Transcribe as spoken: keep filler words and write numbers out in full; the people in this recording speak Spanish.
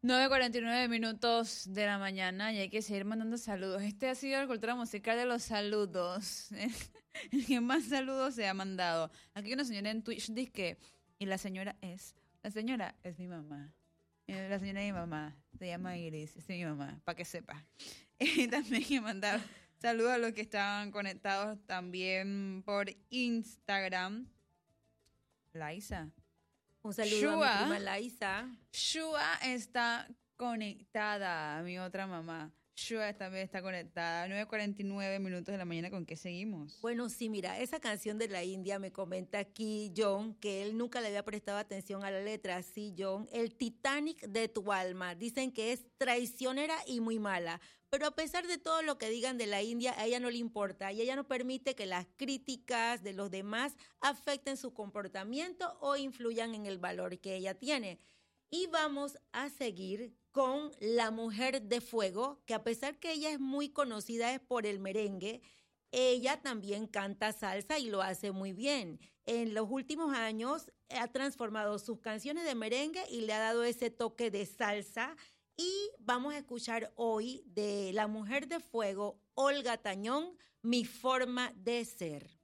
nueve cuarenta y nueve minutos de la mañana y hay que seguir mandando saludos. Este ha sido el Cultura Musical de los saludos. El que más saludos se ha mandado. Aquí hay una señora en Twitch dice que, y la señora es, la señora es mi mamá. Eh, La señora es mi mamá, se llama Iris, es mi mamá, para que sepa. Y también que mandar saludos a los que estaban conectados también por Instagram. Laisa. Un saludo Shua. a mi prima Laisa. Shua está conectada, mi otra mamá. Shua también está conectada. nueve cuarenta y nueve minutos de la mañana, ¿con qué seguimos? Bueno, sí, mira, esa canción de la India me comenta aquí John, que él nunca le había prestado atención a la letra. Sí, John, el Titanic de tu alma. Dicen que es traicionera y muy mala. Pero a pesar de todo lo que digan de la India, a ella no le importa y ella no permite que las críticas de los demás afecten su comportamiento o influyan en el valor que ella tiene. Y vamos a seguir con La Mujer de Fuego, que a pesar que ella es muy conocida es por el merengue, ella también canta salsa y lo hace muy bien. En los últimos años ha transformado sus canciones de merengue y le ha dado ese toque de salsa. Y vamos a escuchar hoy de La Mujer de Fuego, Olga Tañón, Mi Forma de Ser.